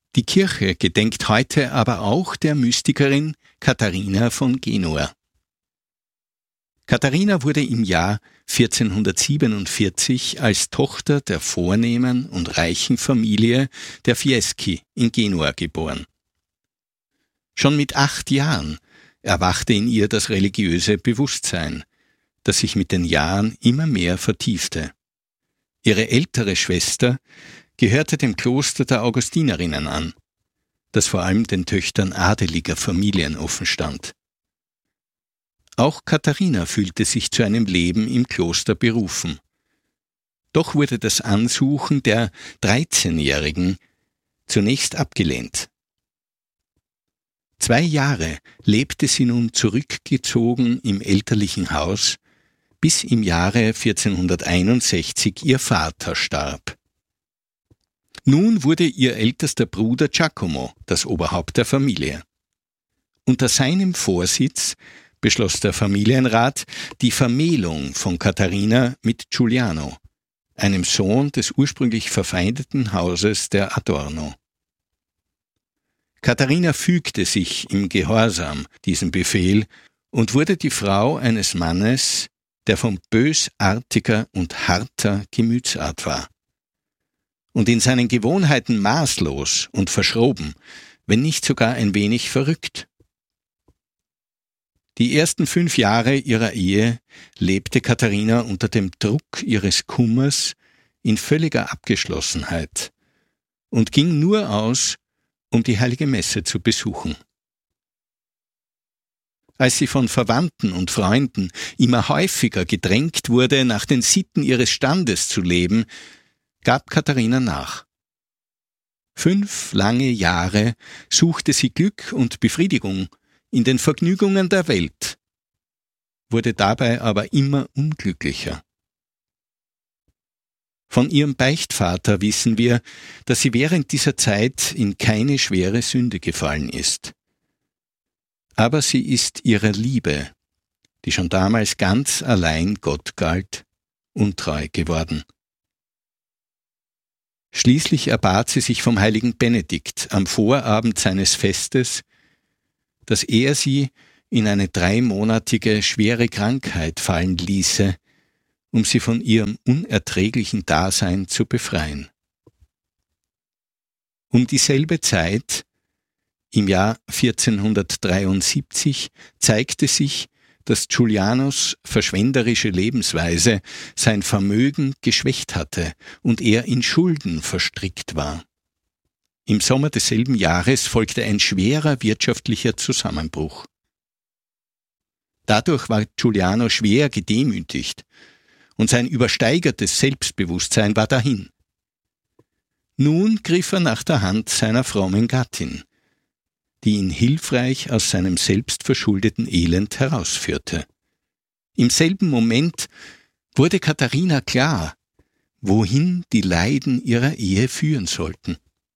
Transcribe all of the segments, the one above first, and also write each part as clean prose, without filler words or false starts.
Die Kirche gedenkt heute aber auch der Mystikerin Katharina von Genua. Katharina wurde im Jahr 1447 als Tochter der vornehmen und reichen Familie der Fieschi in Genua geboren. Schon mit 8 Jahren erwachte in ihr das religiöse Bewusstsein, das sich mit den Jahren immer mehr vertiefte. Ihre ältere Schwester gehörte dem Kloster der Augustinerinnen an, das vor allem den Töchtern adeliger Familien offenstand. Auch Katharina fühlte sich zu einem Leben im Kloster berufen. Doch wurde das Ansuchen der 13-Jährigen zunächst abgelehnt. 2 Jahre lebte sie nun zurückgezogen im elterlichen Haus, bis im Jahre 1461 ihr Vater starb. Nun wurde ihr ältester Bruder Giacomo das Oberhaupt der Familie. Unter seinem Vorsitz beschloss der Familienrat die Vermählung von Katharina mit Giuliano, einem Sohn des ursprünglich verfeindeten Hauses der Adorno. Katharina fügte sich im Gehorsam diesem Befehl und wurde die Frau eines Mannes, der von bösartiger und harter Gemütsart war und in seinen Gewohnheiten maßlos und verschroben, wenn nicht sogar ein wenig verrückt. Die ersten 5 Jahre ihrer Ehe lebte Katharina unter dem Druck ihres Kummers in völliger Abgeschlossenheit und ging nur aus, um die heilige Messe zu besuchen. Als sie von Verwandten und Freunden immer häufiger gedrängt wurde, nach den Sitten ihres Standes zu leben, gab Katharina nach. 5 lange Jahre suchte sie Glück und Befriedigung in den Vergnügungen der Welt, wurde dabei aber immer unglücklicher. Von ihrem Beichtvater wissen wir, dass sie während dieser Zeit in keine schwere Sünde gefallen ist. Aber sie ist ihrer Liebe, die schon damals ganz allein Gott galt, untreu geworden. Schließlich erbat sie sich vom heiligen Benedikt am Vorabend seines Festes, dass er sie in eine 3-monatige schwere Krankheit fallen ließe, um sie von ihrem unerträglichen Dasein zu befreien. Um dieselbe Zeit, im Jahr 1473, zeigte sich, dass Giulianos verschwenderische Lebensweise sein Vermögen geschwächt hatte und er in Schulden verstrickt war. Im Sommer desselben Jahres folgte ein schwerer wirtschaftlicher Zusammenbruch. Dadurch war Giuliano schwer gedemütigt und sein übersteigertes Selbstbewusstsein war dahin. Nun griff er nach der Hand seiner frommen Gattin, die ihn hilfreich aus seinem selbstverschuldeten Elend herausführte. Im selben Moment wurde Katharina klar, wohin die Leiden ihrer Ehe führen sollten.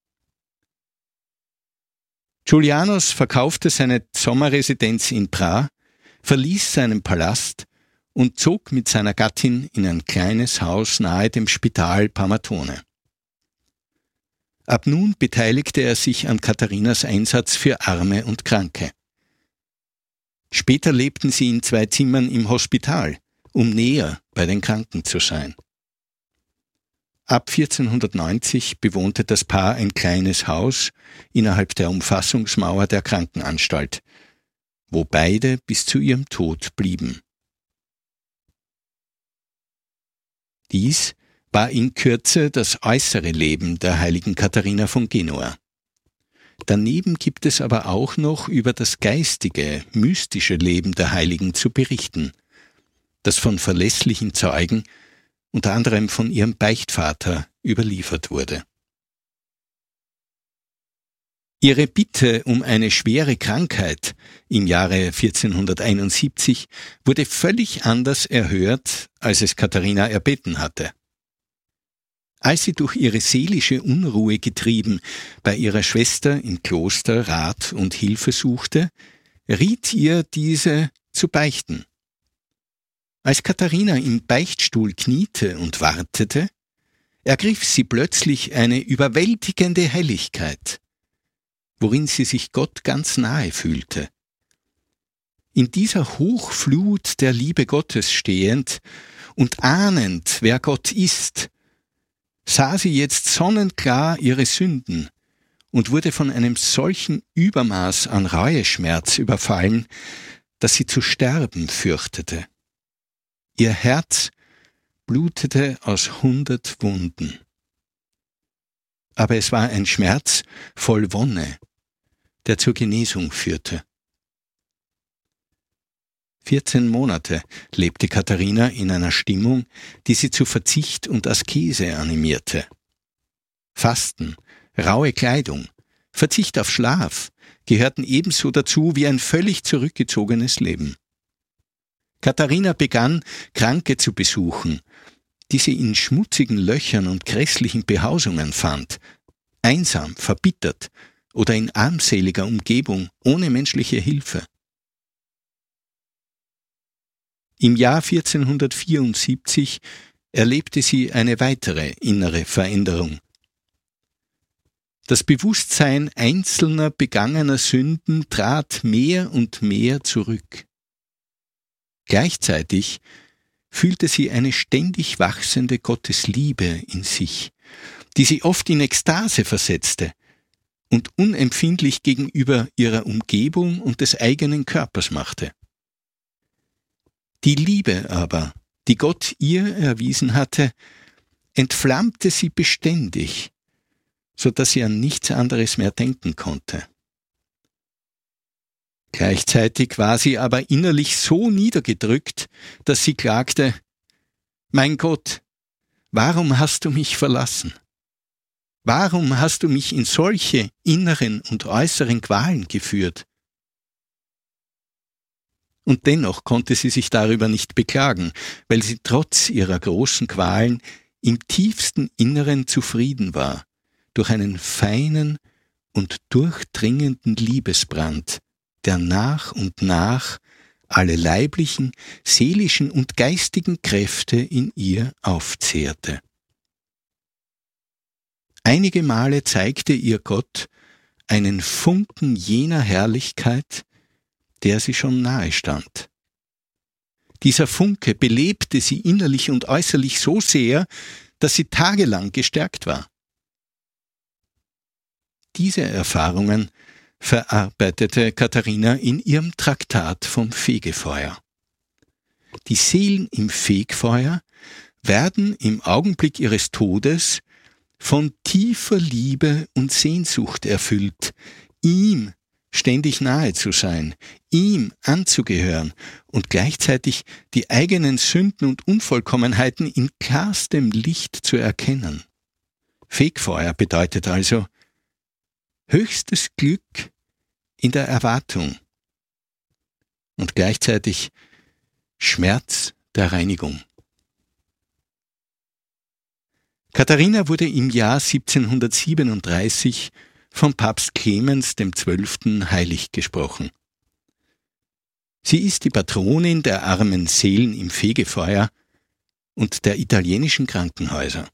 Giulianos verkaufte seine Sommerresidenz in Prah, verließ seinen Palast und zog mit seiner Gattin in ein kleines Haus nahe dem Spital Pamatone. Ab nun beteiligte er sich an Katharinas Einsatz für Arme und Kranke. Später lebten sie in 2 Zimmern im Hospital, um näher bei den Kranken zu sein. Ab 1490 bewohnte das Paar ein kleines Haus innerhalb der Umfassungsmauer der Krankenanstalt, wo beide bis zu ihrem Tod blieben. Dies war in Kürze das äußere Leben der heiligen Katharina von Genua. Daneben gibt es aber auch noch über das geistige, mystische Leben der Heiligen zu berichten, das von verlässlichen Zeugen, unter anderem von ihrem Beichtvater, überliefert wurde. Ihre Bitte um eine schwere Krankheit im Jahre 1471 wurde völlig anders erhört, als es Katharina erbeten hatte. Als sie durch ihre seelische Unruhe getrieben bei ihrer Schwester im Kloster Rat und Hilfe suchte, riet ihr diese zu beichten. Als Katharina im Beichtstuhl kniete und wartete, ergriff sie plötzlich eine überwältigende Helligkeit, worin sie sich Gott ganz nahe fühlte. In dieser Hochflut der Liebe Gottes stehend und ahnend, wer Gott ist, sah sie jetzt sonnenklar ihre Sünden und wurde von einem solchen Übermaß an Reueschmerz überfallen, dass sie zu sterben fürchtete. Ihr Herz blutete aus 100 Wunden. Aber es war ein Schmerz voll Wonne, der zur Genesung führte. 14 Monate lebte Katharina in einer Stimmung, die sie zu Verzicht und Askese animierte. Fasten, raue Kleidung, Verzicht auf Schlaf gehörten ebenso dazu wie ein völlig zurückgezogenes Leben. Katharina begann, Kranke zu besuchen, die sie in schmutzigen Löchern und grässlichen Behausungen fand, einsam, verbittert oder in armseliger Umgebung ohne menschliche Hilfe. Im Jahr 1474 erlebte sie eine weitere innere Veränderung. Das Bewusstsein einzelner begangener Sünden trat mehr und mehr zurück. Gleichzeitig fühlte sie eine ständig wachsende Gottesliebe in sich, die sie oft in Ekstase versetzte und unempfindlich gegenüber ihrer Umgebung und des eigenen Körpers machte. Die Liebe aber, die Gott ihr erwiesen hatte, entflammte sie beständig, so dass sie an nichts anderes mehr denken konnte. Gleichzeitig war sie aber innerlich so niedergedrückt, dass sie klagte: »Mein Gott, warum hast du mich verlassen? Warum hast du mich in solche inneren und äußeren Qualen geführt?« Und dennoch konnte sie sich darüber nicht beklagen, weil sie trotz ihrer großen Qualen im tiefsten Inneren zufrieden war, durch einen feinen und durchdringenden Liebesbrand, der nach und nach alle leiblichen, seelischen und geistigen Kräfte in ihr aufzehrte. Einige Male zeigte ihr Gott einen Funken jener Herrlichkeit, der sie schon nahe stand. Dieser Funke belebte sie innerlich und äußerlich so sehr, dass sie tagelang gestärkt war. Diese Erfahrungen verarbeitete Katharina in ihrem Traktat vom Fegefeuer. Die Seelen im Fegfeuer werden im Augenblick ihres Todes von tiefer Liebe und Sehnsucht erfüllt, ihm ständig nahe zu sein, ihm anzugehören und gleichzeitig die eigenen Sünden und Unvollkommenheiten in klarstem Licht zu erkennen. Fegfeuer bedeutet also höchstes Glück in der Erwartung und gleichzeitig Schmerz der Reinigung. Katharina wurde im Jahr 1737 vom Papst Clemens XII. Heilig gesprochen. Sie ist die Patronin der armen Seelen im Fegefeuer und der italienischen Krankenhäuser.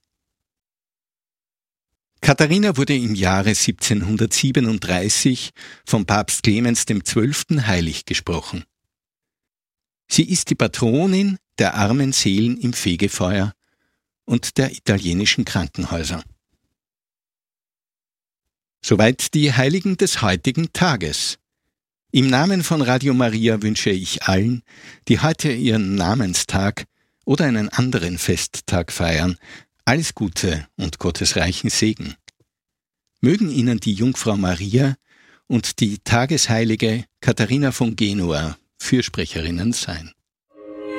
Katharina wurde im Jahre 1737 vom Papst Clemens XII. Heilig gesprochen. Sie ist die Patronin der armen Seelen im Fegefeuer und der italienischen Krankenhäuser. Soweit die Heiligen des heutigen Tages. Im Namen von Radio Maria wünsche ich allen, die heute ihren Namenstag oder einen anderen Festtag feiern, alles Gute und Gottes reichen Segen. Mögen Ihnen die Jungfrau Maria und die Tagesheilige Katharina von Genua Fürsprecherinnen sein.